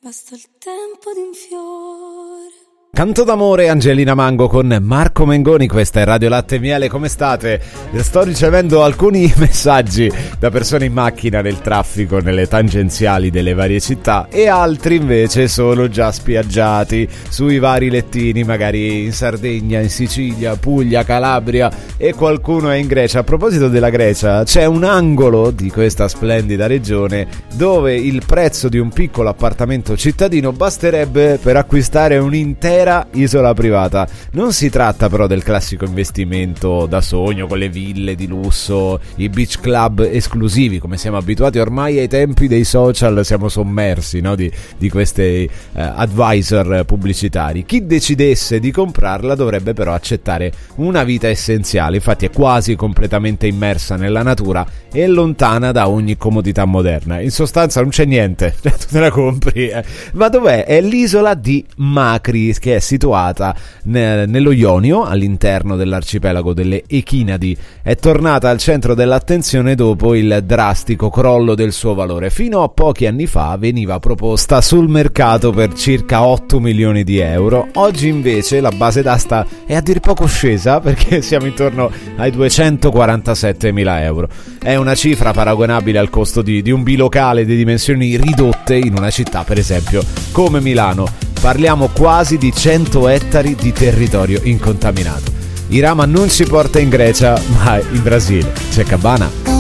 Basta il tempo di un fiore. Canto d'amore, Angelina Mango con Marco Mengoni. Questa è Radio Latte e Miele, come state? Sto ricevendo alcuni messaggi da persone in macchina nel traffico, nelle tangenziali delle varie città, e altri invece sono già spiaggiati sui vari lettini, magari in Sardegna, in Sicilia, Puglia, Calabria, e qualcuno è in Grecia. A proposito della Grecia, c'è un angolo di questa splendida regione dove il prezzo di un piccolo appartamento cittadino basterebbe per acquistare un'intera isola privata. Non si tratta però del classico investimento da sogno con le ville di lusso, i beach club esclusivi, come siamo abituati ormai ai tempi dei social, siamo sommersi, no? di questi advisor pubblicitari. Chi decidesse di comprarla dovrebbe però accettare una vita essenziale, infatti è quasi completamente immersa nella natura e lontana da ogni comodità moderna. In sostanza non c'è niente, tu te la compri. Ma dov'è? È l'isola di Makri, che è situata nello Ionio, all'interno dell'arcipelago delle Echinadi. È tornata al centro dell'attenzione dopo il drastico crollo del suo valore. Fino a pochi anni fa veniva proposta sul mercato per circa 8 milioni di euro. Oggi invece la base d'asta è a dir poco scesa, perché siamo intorno ai 247 mila euro. È una cifra paragonabile al costo di un bilocale di dimensioni ridotte in una città, per esempio, come Milano. Parliamo quasi di 100 ettari di territorio incontaminato. Irama non ci porta in Grecia, ma in Brasile. C'è Cabana.